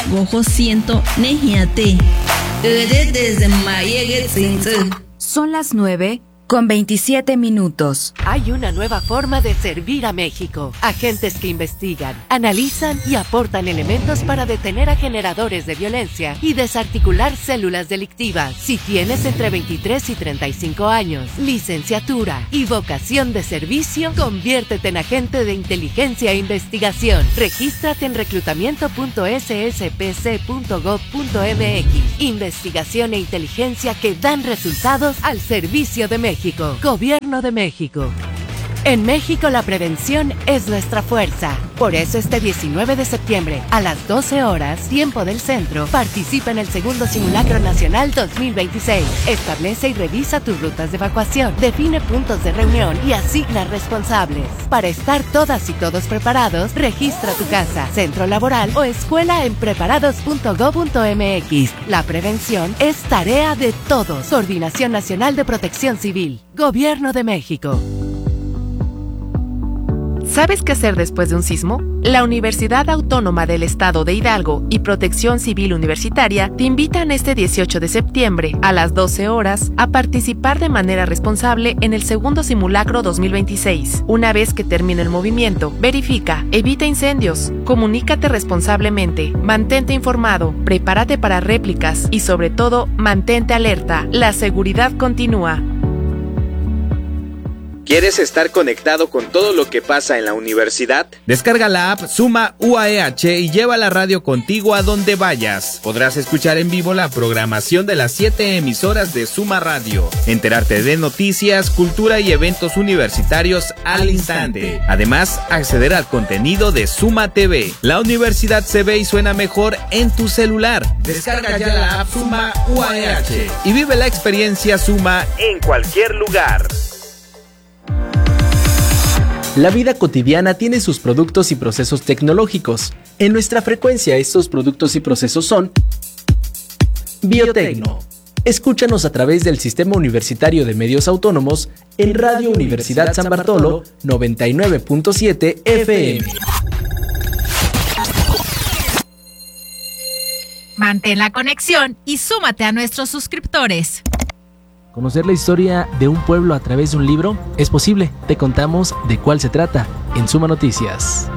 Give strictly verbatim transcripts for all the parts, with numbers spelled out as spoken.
gojo siento nejiate. Desde mayegue tsinze. Son las nueve con veintisiete minutos. Hay una nueva forma de servir a México. Agentes que investigan, analizan y aportan elementos para detener a generadores de violencia y desarticular células delictivas. Si tienes entre veintitrés y treinta y cinco años, licenciatura y vocación de servicio, conviértete en agente de inteligencia e investigación. Regístrate en reclutamiento punto ese ese pe ce punto gob punto eme equis. Investigación e inteligencia que dan resultados al servicio de México. México. Gobierno de México. En México la prevención es nuestra fuerza. Por eso este diecinueve de septiembre, a las doce horas, tiempo del centro, participa en el segundo Simulacro Nacional dos mil veintiséis. Establece y revisa tus rutas de evacuación, define puntos de reunión y asigna responsables. Para estar todas y todos preparados, registra tu casa, centro laboral o escuela en preparados punto gob punto eme equis. La prevención es tarea de todos. Coordinación Nacional de Protección Civil. Gobierno de México. ¿Sabes qué hacer después de un sismo? La Universidad Autónoma del Estado de Hidalgo y Protección Civil Universitaria te invitan este dieciocho de septiembre a las doce horas a participar de manera responsable en el segundo Simulacro dos mil veintiséis. Una vez que termine el movimiento, verifica, evita incendios, comunícate responsablemente, mantente informado, prepárate para réplicas y sobre todo, mantente alerta. La seguridad continúa. ¿Quieres estar conectado con todo lo que pasa en la universidad? Descarga la app Suma U A E H y lleva la radio contigo a donde vayas. Podrás escuchar en vivo la programación de las siete emisoras de Suma Radio, enterarte de noticias, cultura y eventos universitarios al instante. Además, acceder al contenido de Suma T V. La universidad se ve y suena mejor en tu celular. Descarga ya la app Suma U A E H y vive la experiencia Suma en cualquier lugar. La vida cotidiana tiene sus productos y procesos tecnológicos. En nuestra frecuencia, estos productos y procesos son Biotecno. Escúchanos a través del Sistema Universitario de Medios Autónomos en Radio Universidad San Bartolo noventa y nueve punto siete F M. Mantén la conexión y súmate a nuestros suscriptores. ¿Conocer la historia de un pueblo a través de un libro? Es posible. Te contamos de cuál se trata en Suma Noticias.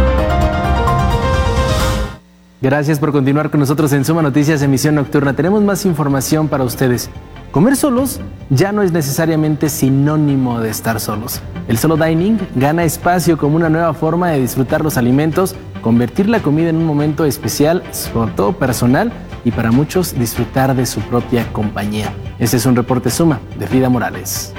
Gracias por continuar con nosotros en Suma Noticias, emisión nocturna. Tenemos más información para ustedes. Comer solos ya no es necesariamente sinónimo de estar solos. El solo dining gana espacio como una nueva forma de disfrutar los alimentos, convertir la comida en un momento especial, sobre todo personal, y para muchos disfrutar de su propia compañía. Este es un reporte Suma de Frida Morales.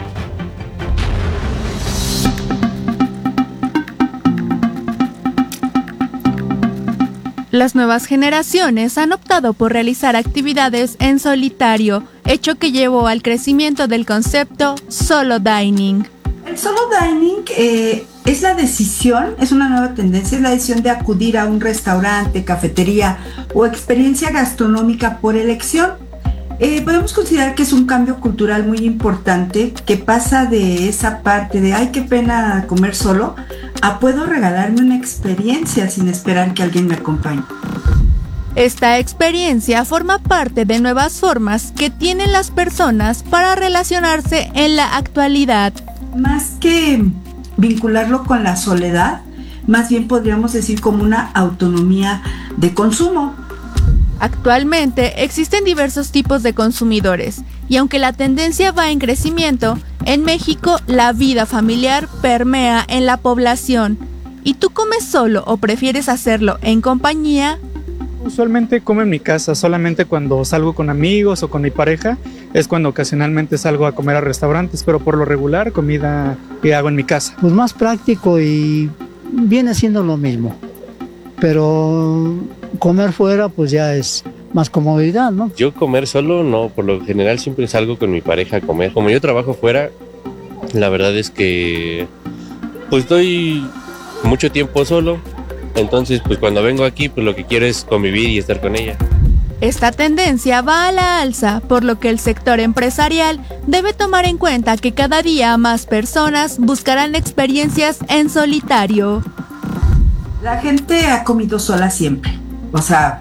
Las nuevas generaciones han optado por realizar actividades en solitario, hecho que llevó al crecimiento del concepto solo dining. El solo dining eh, es la decisión, es una nueva tendencia, es la decisión de acudir a un restaurante, cafetería o experiencia gastronómica por elección. Eh, podemos considerar que es un cambio cultural muy importante que pasa de esa parte de ay, qué pena comer solo, a puedo regalarme una experiencia sin esperar que alguien me acompañe. Esta experiencia forma parte de nuevas formas que tienen las personas para relacionarse en la actualidad. Más que vincularlo con la soledad, más bien podríamos decir como una autonomía de consumo. Actualmente existen diversos tipos de consumidores y aunque la tendencia va en crecimiento, en México la vida familiar permea en la población. ¿Y tú comes solo o prefieres hacerlo en compañía? Usualmente como en mi casa, solamente cuando salgo con amigos o con mi pareja es cuando ocasionalmente salgo a comer a restaurantes, pero por lo regular comida que hago en mi casa. Pues más práctico y viene siendo lo mismo, pero comer fuera pues ya es más comodidad, ¿no? Yo comer solo no, por lo general siempre salgo con mi pareja a comer. Como yo trabajo fuera, la verdad es que pues estoy mucho tiempo solo. Entonces, pues cuando vengo aquí, pues lo que quiero es convivir y estar con ella. Esta tendencia va a la alza, por lo que el sector empresarial debe tomar en cuenta que cada día más personas buscarán experiencias en solitario. La gente ha comido sola siempre. O sea,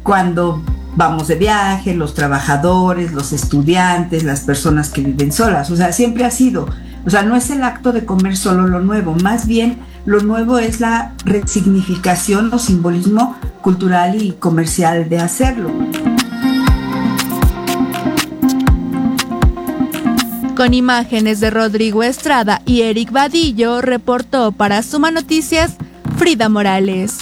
cuando vamos de viaje, los trabajadores, los estudiantes, las personas que viven solas. O sea, siempre ha sido, o sea, no es el acto de comer solo lo nuevo, más bien lo nuevo es la resignificación o simbolismo cultural y comercial de hacerlo. Con imágenes de Rodrigo Estrada y Eric Vadillo, reportó para Suma Noticias Frida Morales.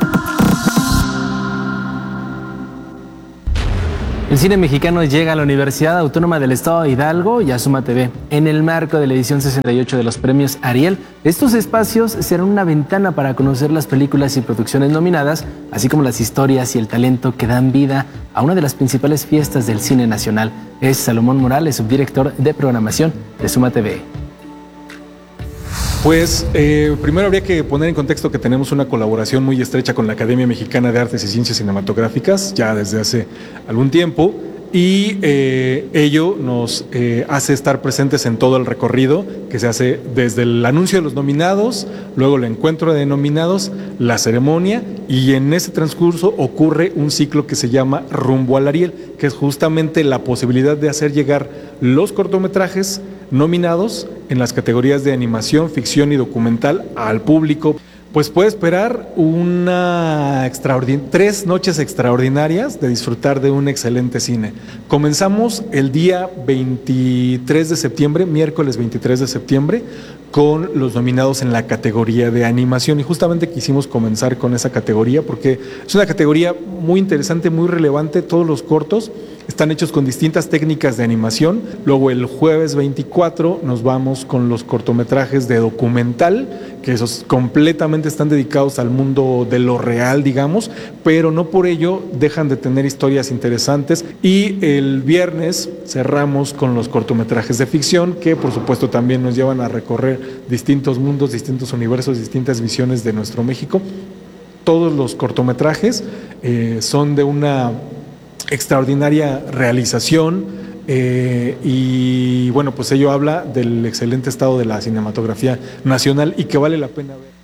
El cine mexicano llega a la Universidad Autónoma del Estado de Hidalgo y a Suma T V. En el marco de la edición sesenta y ocho de los premios Ariel, estos espacios serán una ventana para conocer las películas y producciones nominadas, así como las historias y el talento que dan vida a una de las principales fiestas del cine nacional. Es Salomón Morales, subdirector de programación de Suma T V. Pues eh, primero habría que poner en contexto que tenemos una colaboración muy estrecha con la Academia Mexicana de Artes y Ciencias Cinematográficas ya desde hace algún tiempo, y eh, ello nos eh, hace estar presentes en todo el recorrido que se hace desde el anuncio de los nominados, luego el encuentro de nominados, la ceremonia, y en ese transcurso ocurre un ciclo que se llama Rumbo al Ariel, que es justamente la posibilidad de hacer llegar los cortometrajes nominados en las categorías de animación, ficción y documental al público. Pues puede esperar una extraordin- tres noches extraordinarias de disfrutar de un excelente cine. Comenzamos el día veintitrés de septiembre, miércoles veintitrés de septiembre, con los nominados en la categoría de animación, y justamente quisimos comenzar con esa categoría porque es una categoría muy interesante, muy relevante. Todos los cortos están hechos con distintas técnicas de animación. Luego el jueves veinticuatro nos vamos con los cortometrajes de documental, que esos completamente están dedicados al mundo de lo real, digamos, pero no por ello dejan de tener historias interesantes. Y el viernes cerramos con los cortometrajes de ficción, que por supuesto también nos llevan a recorrer distintos mundos, distintos universos, distintas visiones de nuestro México. Todos los cortometrajes eh, son de una extraordinaria realización, eh, y bueno, pues ello habla del excelente estado de la cinematografía nacional y que vale la pena ver.